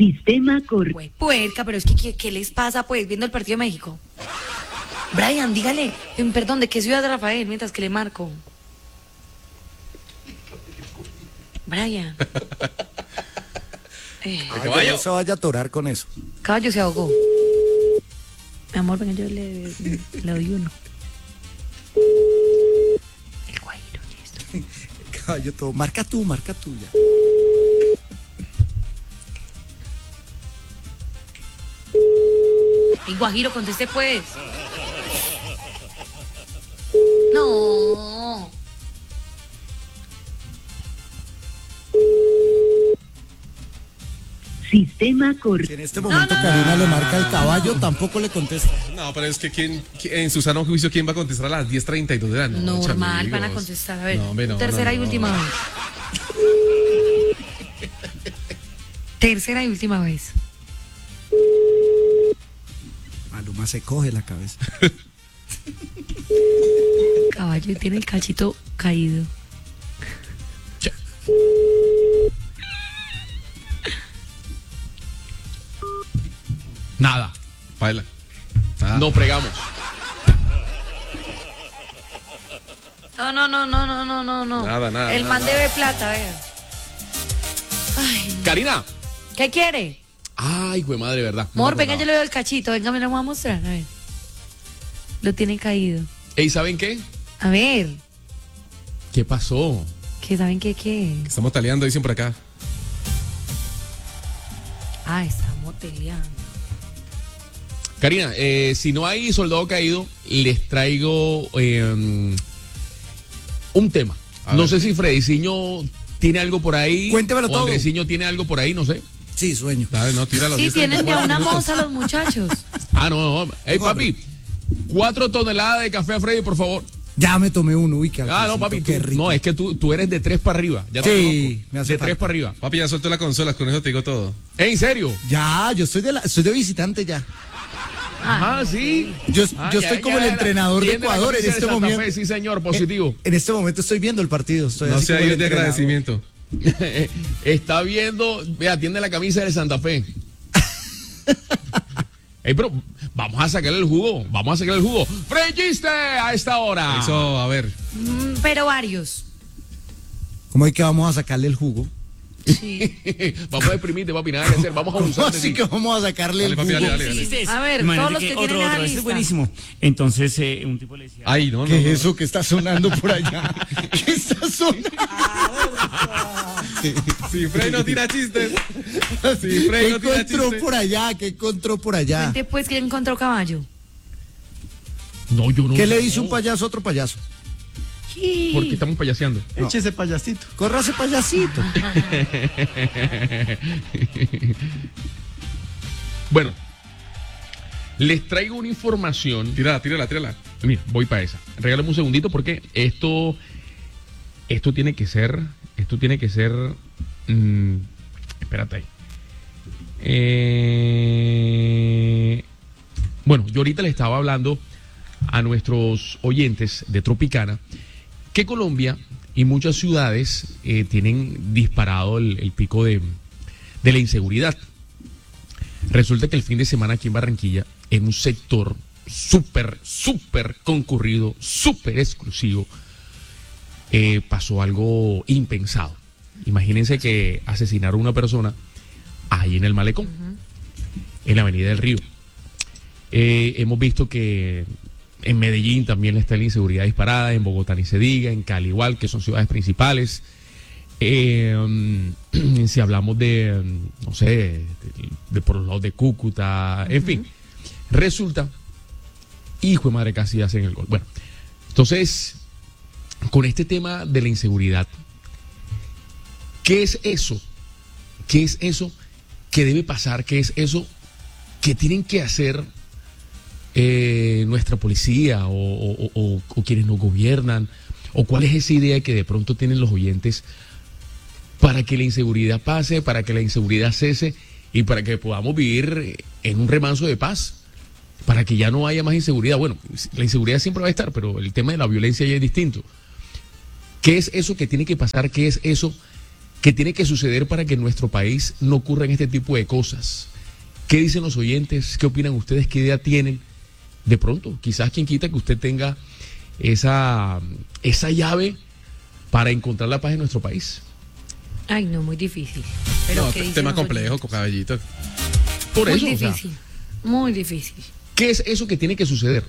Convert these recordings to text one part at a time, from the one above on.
Sistema correcto. Güey, puerca, pero es que, ¿qué les pasa, pues, viendo el partido de México? Brian, dígale, perdón, ¿de qué ciudad de Rafael? Mientras que le marco. Brian. No se vaya a atorar con eso. Caballo se ahogó. Mi amor, venga, yo le doy uno. El guairo, listo. Caballo todo. Marca tú ya. El guajiro, conteste pues. No. Sistema Si correcto. en este momento Karina le marca el caballo, tampoco le contesta. No, pero es que en su sano juicio, ¿quién va a contestar a las 10:32 de la noche? Normal, amigos? van a contestar. A ver, No, hombre, no, tercera no, y no. última vez. Tercera y última vez. Maluma se coge la cabeza. Caballo tiene el cachito caído. Nada. Baila. Nada. No pregamos. No. Nada, El nada, man debe plata, vea. Ay, Karina. ¿qué quiere? Ay, güey, madre, ¿verdad? No Amor, me venga, yo acordaba. le doy el cachito. Venga, me lo voy a mostrar. A ver. Lo tiene caído. Ey, ¿saben qué? A ver. ¿Qué pasó? ¿Qué saben qué? Estamos taleando, dicen por acá. Ah, está moteleando. Karina, si no hay soldado caído, les traigo un tema. A No ver. sé si Frediciño tiene algo por ahí. Cuéntemelo o todo. Andresiño tiene algo por ahí, no sé. Sí, sueño. Dale, no, tíralo. Sí, tienen de una moza los muchachos. Ah, no. Ey, papi, 4 toneladas de café a Freddy, por favor. Ya me tomé uno, uy, qué Ah, no, papi, qué tú- rico. no, es que tú eres de 3 para arriba. Ya te Sí, conozco. me hace De 3 falta. para arriba. Papi, ya suelto la consola, con eso te digo todo. ¿En serio? Ya, yo soy de visitante ya. Ajá, sí. Yo Ah, estoy como el entrenador de tiene la Ecuador en camisa de este Santa momento. Fe, sí, señor, positivo. En este momento estoy viendo el partido. Estoy No así sea como el ahí de entrenador. agradecimiento. Está viendo, vea, tiene la camisa de Santa Fe. Ey, pero vamos a sacarle el jugo, Freddy Giste a esta hora. Eso, a ver. Pero varios. ¿Cómo es que vamos a sacarle el jugo? Sí. Vamos a exprimirte, papi, nada que hacer, vamos a ¿Cómo abusar de así ti. que vamos a sacarle Dale, el papi, jugo? dale. A ver, Imagínate todos los que tienen esa este es lista. buenísimo. Entonces, un tipo le decía. Ay, no, ¿Qué no. es eso que está sonando por allá? ¿Qué está sonando? Si Frey no tira chistes. Si ¿Qué Frey no tira encontró chistes. por allá? ¿Qué encontró por allá? Cuente pues que encontró caballo. No, yo no. ¿Qué le dice un payaso a otro payaso? Porque estamos payaseando. Échese payasito. Córrase payasito. Bueno, les traigo una información. Tírala. Mira, voy para esa. Regálame un segundito porque esto tiene que ser, espérate ahí. Bueno, yo ahorita le estaba hablando a nuestros oyentes de Tropicana que Colombia y muchas ciudades tienen disparado el pico de la inseguridad. Resulta que el fin de semana aquí en Barranquilla, en un sector súper concurrido, súper exclusivo, pasó algo impensado. Imagínense que asesinaron a una persona ahí en el Malecón, en la Avenida del Río. Hemos visto que en Medellín también está la inseguridad disparada, en Bogotá ni se diga, en Cali igual, que son ciudades principales. Si hablamos de, no sé, de por los lados de Cúcuta, en fin, resulta, hijo de madre, casi hacen el gol. Bueno, entonces, con este tema de la inseguridad, ¿qué es eso? ¿Qué es eso que debe pasar? ¿Qué es eso que tienen que hacer nuestra policía o quienes nos gobiernan? ¿O cuál es esa idea que de pronto tienen los oyentes para que la inseguridad pase, para que la inseguridad cese y para que podamos vivir en un remanso de paz? Para que ya no haya más inseguridad. Bueno, la inseguridad siempre va a estar, pero el tema de la violencia ya es distinto. ¿Qué es eso que tiene que pasar? ¿Qué es eso que tiene que suceder para que en nuestro país no ocurran este tipo de cosas? ¿Qué dicen los oyentes? ¿Qué opinan ustedes? ¿Qué idea tienen? De pronto, quizás quien quita que usted tenga esa llave para encontrar la paz en nuestro país. Ay, no, muy difícil. Pero No, ¿qué dicen tema los complejo, oyentes? caballito. Por Muy eso, o sea, difícil, muy difícil. ¿qué es eso que tiene que suceder?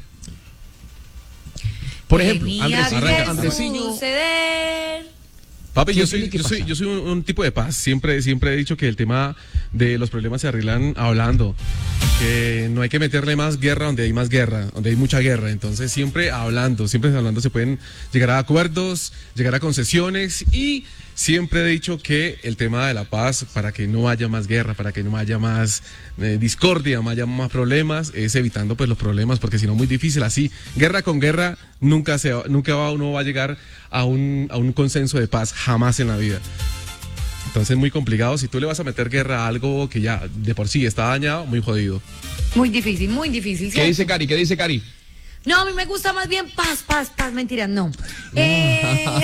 Por ejemplo, Tenía que Andresiño, suceder. Papi, ¿Qué yo soy tiene que pasar? un tipo de paz. Siempre he dicho que el tema de los problemas se arreglan hablando. Que no hay que meterle más guerra donde hay más guerra, donde hay mucha guerra. Entonces, siempre hablando se pueden llegar a acuerdos, llegar a concesiones. Y siempre he dicho que el tema de la paz, para que no haya más guerra, para que no haya más discordia, no haya más problemas, es evitando pues los problemas, porque si no, muy difícil así. Guerra con guerra, uno va a llegar a un consenso de paz, jamás en la vida. Entonces, muy complicado. Si tú le vas a meter guerra a algo que ya de por sí está dañado, muy jodido. Muy difícil, muy difícil. ¿qué ¿cierto? dice Cari? ¿Qué dice Cari? No, a mí me gusta más bien paz, paz, paz. Mentira, no. Venga,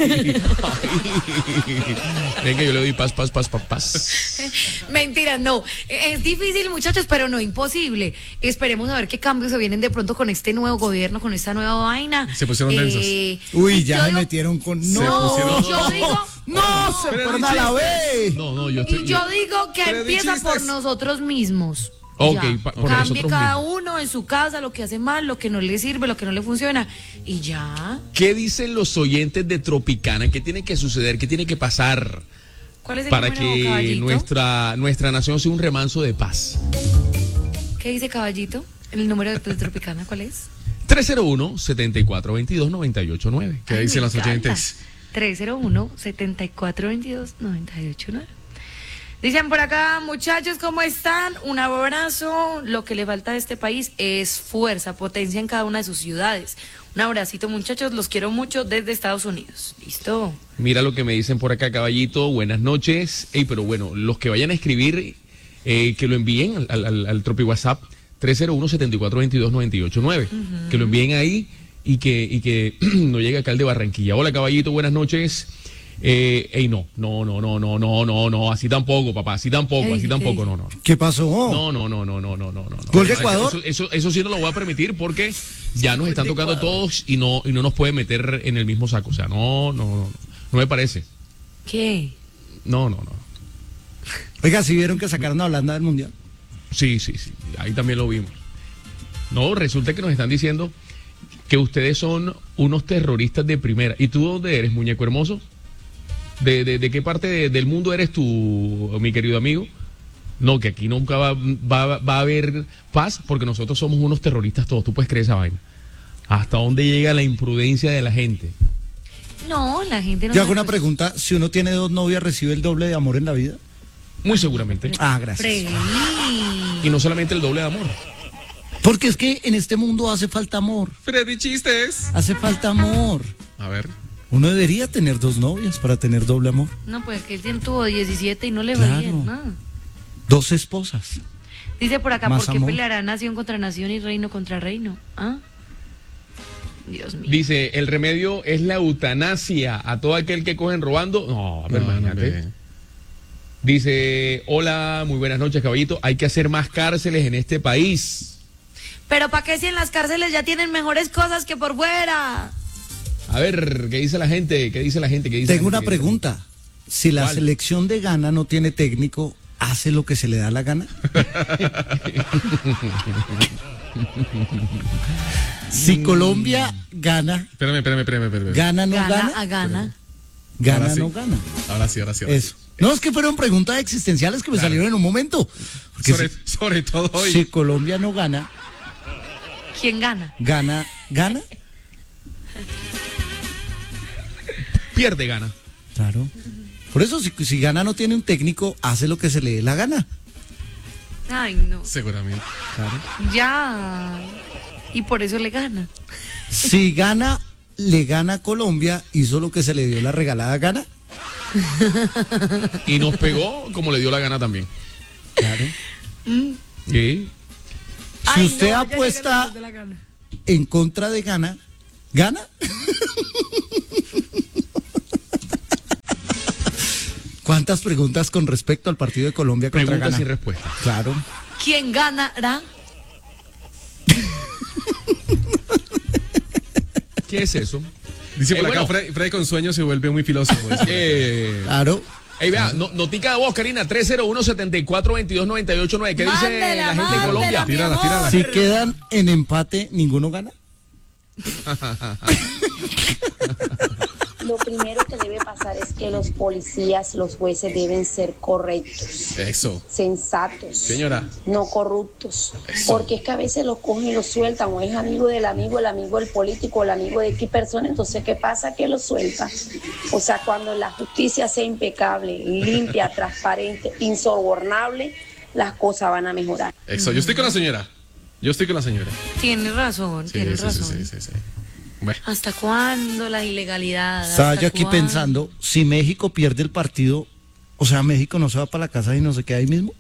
yo le doy paz. Mentira, no. Es difícil, muchachos, pero no imposible. Esperemos a ver qué cambios se vienen de pronto con este nuevo gobierno, con esta nueva vaina. Se pusieron densos. Uy, ya yo me digo- metieron con... Se ¡No! pusieron- yo digo, ¡No! ¡Se Pero fueron a la vez! No, y yo digo que Pero di empieza por chistes. nosotros mismos. Ok, Ya. por Cambie nosotros cada mismos. uno en su casa lo que hace mal, lo que no le sirve, lo que no le funciona. Y ya. ¿Qué dicen los oyentes de Tropicana? ¿Qué tiene que suceder? ¿Qué tiene que pasar ¿Cuál es el para número, que caballito? nuestra nación sea un remanso de paz? ¿Qué dice caballito? ¿El número de Tropicana cuál es? 301-7422-989. ¿Qué Ay, dicen me los encanta. oyentes? 301-7422-989. Dicen por acá, muchachos, ¿cómo están? Un abrazo. Lo que le falta a este país es fuerza, potencia en cada una de sus ciudades. Un abracito, muchachos, los quiero mucho desde Estados Unidos. ¿Listo? Mira lo que me dicen por acá, caballito. Buenas noches. Ey, pero bueno, los que vayan a escribir, que lo envíen al Tropi WhatsApp 301-7422-989. Que lo envíen ahí y que no llegue acá el de Barranquilla. Hola, caballito, buenas noches. Ey, no, así tampoco, papá, así tampoco, Ey, así ¿qué tampoco, dice? no. ¿Qué pasó? No. ¿Gol de Ecuador? Eso sí no lo voy a permitir porque ya nos están tocando todos y no nos puede meter en el mismo saco. O sea, no me parece. ¿Qué? No. Oiga, ¿sí vieron que sacaron a Holanda del Mundial? Sí, ahí también lo vimos. No, resulta que nos están diciendo que ustedes son unos terroristas de primera. ¿Y tú dónde eres, muñeco hermoso? ¿De qué parte del mundo eres tú, mi querido amigo? No, que aquí nunca va a haber paz porque nosotros somos unos terroristas todos. ¿Tú puedes creer esa vaina? ¿Hasta dónde llega la imprudencia de la gente? No, la gente no. Yo hago una pregunta, si uno tiene 2 novias, ¿recibe el doble de amor en la vida? Muy seguramente. Ah, gracias. Freddy. Y no solamente el doble de amor. Porque es que en este mundo hace falta amor, Freddy, chistes. hace falta amor. A ver. Uno debería tener 2 novias para tener doble amor. No, pues que él tuvo 17 y no le Claro. va bien, ¿no? 2 esposas. Dice por acá, Más ¿por qué amor. peleará nación contra nación y reino contra reino? ¿Ah? Dios mío. Dice, el remedio es la eutanasia a todo aquel que cogen robando. No, pero imagínate. hombre. Dice, hola, muy buenas noches, caballito. Hay que hacer más cárceles en este país. Pero ¿para qué si en las cárceles ya tienen mejores cosas que por fuera? A ver, ¿qué dice la gente? Tengo una pregunta. Si la ¿Cuál? selección de Ghana no tiene técnico, ¿hace lo que se le da la gana? Si Colombia gana, Espérame. gana no Gana gana, a gana. gana Ahora sí. no gana. Ahora sí. Eso. No, es que fueron preguntas existenciales que me salieron en un momento. Porque Sobre todo hoy. si Colombia no gana, ¿Quién gana? gana. Pierde, gana. Claro. Por eso, si Ghana no tiene un técnico, hace lo que se le dé la gana. Ay, no. Seguramente. Claro. Ya. Y por eso le gana. Si Ghana le gana a Colombia, hizo lo que se le dio la regalada gana. Y nos pegó como le dio la gana también. Claro. ¿Sí? Si Ay, usted no, ya apuesta llegué a la gana. en contra de Ghana, ¿gana? ¿Cuántas preguntas con respecto al partido de Colombia contra Preguntas Ghana? sin respuesta. Claro. ¿Quién ganará? ¿Qué es eso? Dice por acá, bueno. Freddy con sueño se vuelve muy filósofo. Claro. Ey, vea, notica de voz, Karina, 301-7422-989. ¿Qué dice la gente de Colombia? mi Tírala, amor. tírala. Si quedan en empate, ¿ninguno gana? Lo primero que debe pasar es que los policías, los jueces deben ser correctos, Eso. sensatos, Señora. no corruptos, Eso. porque es que a veces los cogen y los sueltan, o es amigo del amigo, el amigo del político, el amigo de X persona, entonces ¿qué pasa? Que los sueltan. O sea, cuando la justicia sea impecable, limpia, transparente, insobornable, las cosas van a mejorar. Eso. Yo estoy con la señora. Tienes razón, tienes razón. Sí. Bueno. ¿Hasta cuándo la ilegalidad? Estaba ¿Hasta yo aquí cuándo? pensando, si México pierde el partido, o sea, México no se va para la casa y no se queda ahí mismo.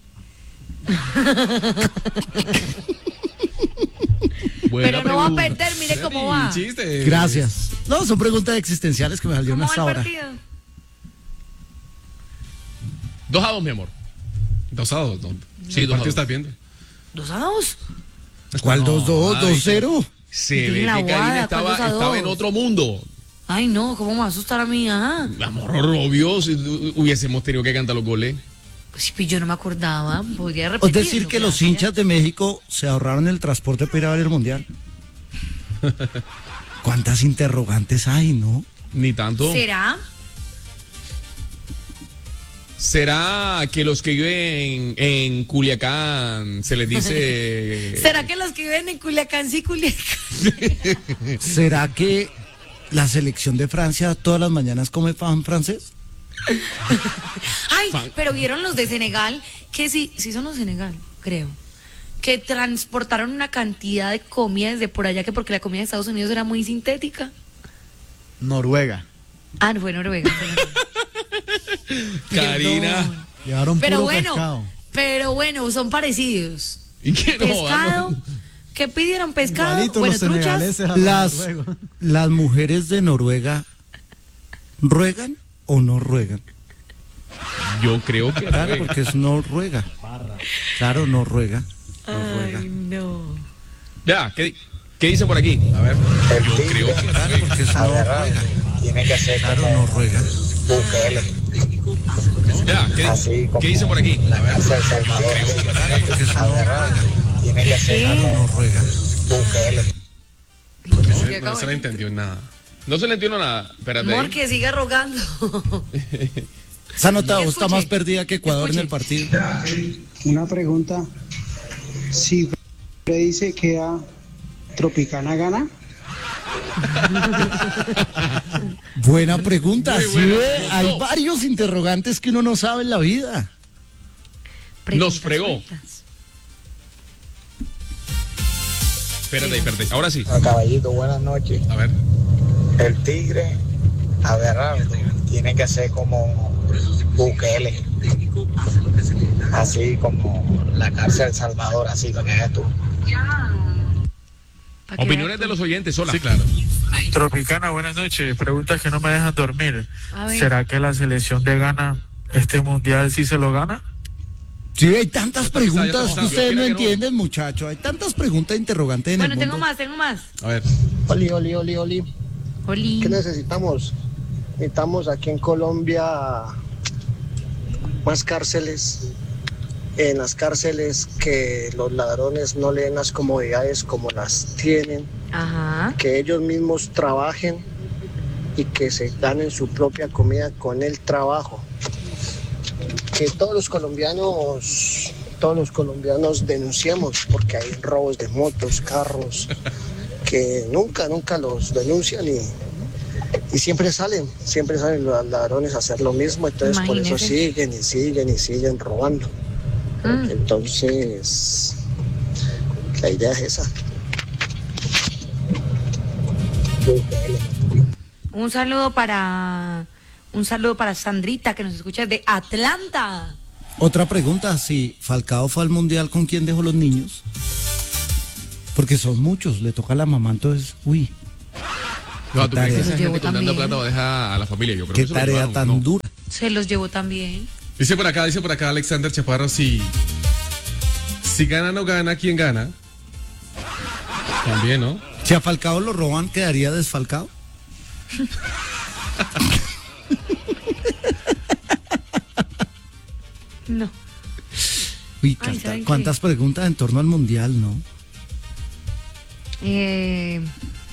Pero no va a perder, mire cómo va. Chiste. Gracias. No, son preguntas existenciales que me salieron ¿Cómo hasta va el ahora. partido? 2-2, mi amor. 2-2, ¿no? Sí, ¿Qué 2-2. partido estás viendo? 2-2. ¿Cuál 2-2? ay. 2-0. Se Tiene ve la que Karina guada, ¿cuál 2-2? estaba en otro mundo. Ay, no, ¿cómo me va a asustar a mí? Ajá. Amor, obvio, si hubiésemos tenido que cantar los goles. Pues yo no me acordaba. Podría Es repetirlo. decir, que los gracias. hinchas de México se ahorraron el transporte para ir a ver el Mundial. ¿Cuántas interrogantes hay, no? Ni tanto. ¿Será? ¿Será que los que viven en Culiacán se les dice... ¿Será que los que viven en Culiacán sí Culiacán? ¿Será que la selección de Francia todas las mañanas come pan francés? Ay, pero vieron los de Senegal, que sí son los de Senegal, creo. Que transportaron una cantidad de comida desde por allá, que porque la comida de Estados Unidos era muy sintética. Noruega. Ah, no fue Noruega. Karina. Perdón. Llevaron Pero puro bueno, pescado. son parecidos. ¿Y qué no? Pescado. ¿Qué pidieron? Pescado. Igualitos Bueno, los truchas. senegaleses a los Las, noruegos. las mujeres de Noruega, ¿ruegan o no ruegan? Yo creo que... Claro, porque es Noruega. Claro, Noruega. Ay, no. Ya, ¿qué dice por aquí? A ver. Yo creo que... Claro, porque es Noruega. Tiene que ser Claro, como Noruega. Bukele, Ya, así como ¿qué dice por aquí? la casa de Salvador, Porque es agarrado. Tiene que ser como Noruega. Bukele. No se la entendió en nada. No se le entiende nada. Espérate. Amor, que siga rogando. Esa nota Sí, está escuche. más perdida que Ecuador en el Escuche. partido. Una pregunta. Si le dice que a Tropicana gana, Buena pregunta. Muy Sí, buena. hay varios interrogantes que uno no sabe en la vida. Preguntas Nos fregó. sueltas. Espérate. Ahora sí. Caballito, buenas noches. A ver. El tigre Aberrardo tiene que ser como Bukele, así como la cárcel de Salvador, así para que veas tú. Pa' que Opiniones veas de tú. los oyentes, hola. Sí, claro. Tropicana, buenas noches. Preguntas que no me dejan dormir. A ver. ¿Será que la selección de Ghana este mundial sí se lo gana? Sí, hay tantas ya preguntas estamos. que ustedes no Yo quiero que no. entienden, muchachos. Hay tantas preguntas interrogantes en Bueno, el tengo mundo. más. A ver. Oli. Oli. ¿Qué necesitamos? Necesitamos aquí en Colombia más cárceles. En las cárceles que los ladrones no le den las comodidades como las tienen, Ajá. que ellos mismos trabajen y que se ganen su propia comida con el trabajo. Que todos los colombianos denunciemos porque hay robos de motos, carros, que nunca los denuncian y siempre salen los ladrones a hacer lo mismo, entonces por eso Imagínese. siguen robando. Entonces, la idea es esa. Un saludo para Sandrita, que nos escucha de Atlanta. Otra pregunta, si Falcao fue al Mundial, ¿con quién dejó los niños? Porque son muchos, le toca a la mamá, entonces, uy, No, ¿tú crees que esa Los llevo gente con tanta también. plata va a dejar a la familia? Yo creo que qué se lo tarea llevaron, tan ¿no? dura. Se los llevó también. Dice por acá Alexander Chaparro, si gana no gana, ¿quién gana? También, ¿no? Si a Falcao lo roban, ¿quedaría desfalcado? No. Uy, Ay, ¿saben cuántas preguntas en torno al mundial, ¿no? Qué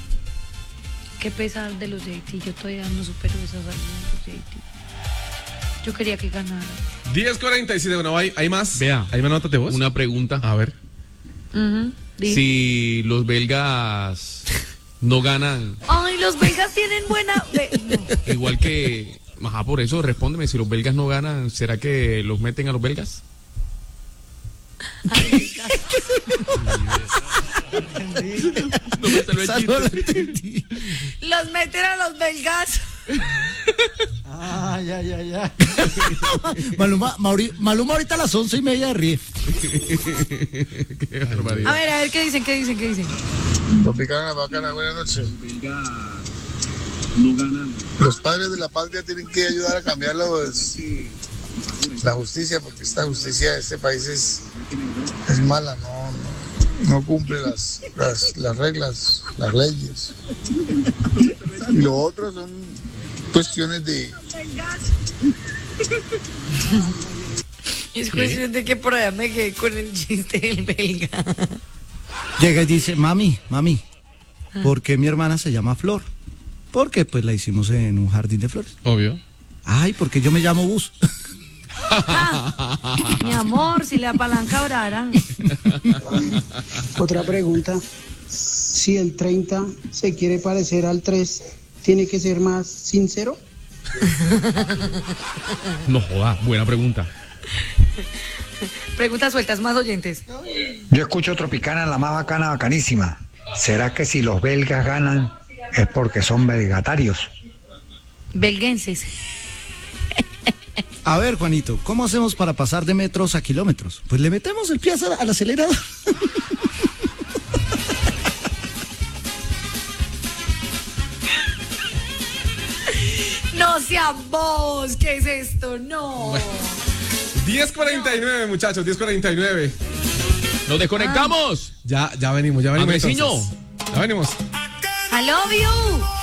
pesar de los de Haití. Yo todavía no supero esa salida de los de Haití. Yo quería que ganara. 10:47, bueno, ¿hay más? Vea, ¿Hay más notas de voz? Una pregunta. A ver. Si los belgas no ganan, Ay, los belgas tienen buena... No. igual que... Ajá, por eso, respóndeme, si los belgas no ganan, ¿será que los meten a los belgas? No me salió el chiste. Los meten a los belgas. Ya. Maluma ahorita a las 11:30 ríe. Qué barbaridad. A ver, ¿qué dicen? Tropicana, bacana, buenas noches. Los padres de la patria tienen que ayudar a cambiar la justicia, porque esta justicia de este país es mala, no cumple las reglas, las leyes. Y lo otro son cuestiones de... Es cuestión de que por allá me quedé con el chiste del belga. Llega y dice, mami, ¿por qué mi hermana se llama Flor? Porque pues la hicimos en un jardín de flores. Obvio. Ay, porque yo me llamo Bus. Mi amor, si le apalanca orara. Otra pregunta. Si el 30 se quiere parecer al 3, ¿tiene que ser más sincero? No joda, buena pregunta. Preguntas sueltas, más oyentes. Yo escucho Tropicana, la más bacana, bacanísima. ¿Será que si los belgas ganan es porque son belgatarios? Belguenses. A ver, Juanito, ¿cómo hacemos para pasar de metros a kilómetros? Pues le metemos el pie al acelerador. No sean vos, ¿qué es esto? No. 10:49, muchachos, 10:49. ¡Nos desconectamos! Ya venimos. Andresiño. Entonces. Ya venimos. I love you.